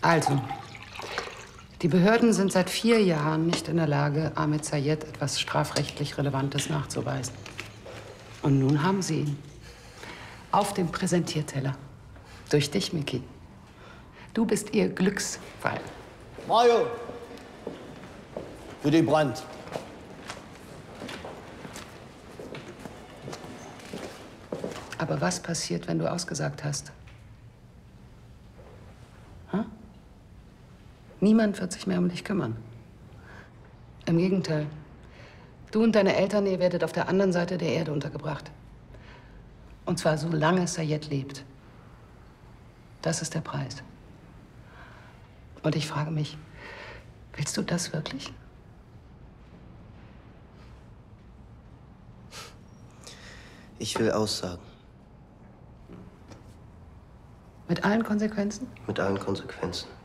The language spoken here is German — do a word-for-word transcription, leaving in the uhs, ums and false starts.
Also, die Behörden sind seit vier Jahren nicht in der Lage, Ahmed Sayed etwas strafrechtlich Relevantes nachzuweisen. Und nun haben sie ihn. Auf dem Präsentierteller. Durch dich, Miki. Du bist ihr Glücksfall. Mario! Willy Brandt. Aber was passiert, wenn du ausgesagt hast? Hm? Niemand wird sich mehr um dich kümmern. Im Gegenteil. Du und deine Eltern, ihr werdet auf der anderen Seite der Erde untergebracht. Und zwar solange Sayed lebt. Das ist der Preis. Und ich frage mich, willst du das wirklich? Ich will aussagen. Mit allen Konsequenzen? Mit allen Konsequenzen.